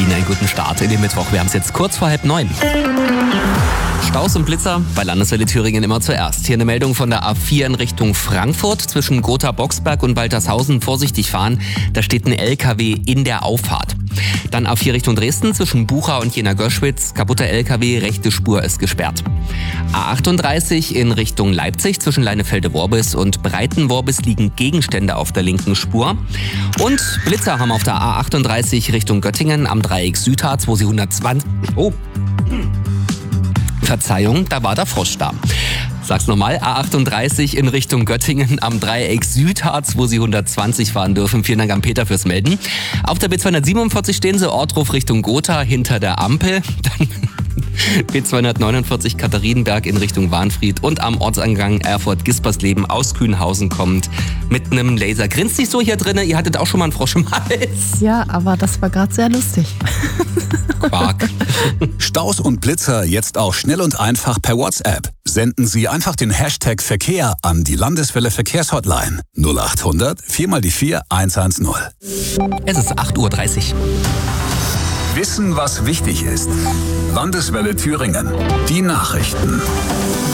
Ihnen einen guten Start in den Mittwoch. Wir haben es jetzt kurz vor 8:30. Staus und Blitzer bei Landeswelle Thüringen immer zuerst. Hier eine Meldung von der A4 in Richtung Frankfurt. Zwischen Gotha-Boxberg und Waltershausen vorsichtig fahren. Da steht ein LKW in der Auffahrt. Dann A4 Richtung Dresden zwischen Bucha und Jena-Göschwitz. Kaputter LKW, rechte Spur ist gesperrt. A38 in Richtung Leipzig zwischen Leinefelde-Worbis und Breiten-Worbis liegen Gegenstände auf der linken Spur. Und Blitzer haben auf der A38 Richtung Göttingen am Dreieck Südharz, wo sie 120... Verzeihung, da war der Frosch da. Sag's nochmal, A38 in Richtung Göttingen am Dreieck Südharz, wo Sie 120 fahren dürfen. Vielen Dank an Peter fürs Melden. Auf der B247 stehen Sie, Ortruf Richtung Gotha hinter der Ampel. Dann B249 Katharinenberg in Richtung Wahnfried und am Ortsangang Erfurt-Gispersleben aus Kühnhausen kommt mit einem Laser. Grinst nicht so hier drinnen, ihr hattet auch schon mal einen Frosch im Hals. Ja, aber das war gerade sehr lustig. Quark. Staus und Blitzer jetzt auch schnell und einfach per WhatsApp. Senden Sie einfach den Hashtag Verkehr an die Landeswelle Verkehrshotline 0800 4x4 110. Es ist 8:30 Uhr. Wissen, was wichtig ist. Landeswelle Thüringen. Die Nachrichten.